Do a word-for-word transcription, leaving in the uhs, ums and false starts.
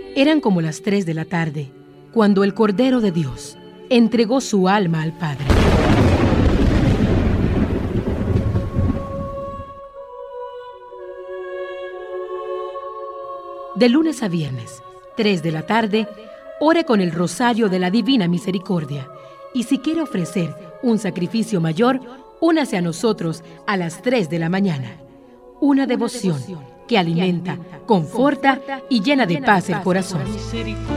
Eran como las tres de la tarde, cuando el Cordero de Dios entregó su alma al Padre. De lunes a viernes, tres de la tarde, ore con el Rosario de la Divina Misericordia. Y si quiere ofrecer un sacrificio mayor, únase a nosotros a las tres de la mañana. Una devoción que alimenta, conforta y llena de paz el corazón.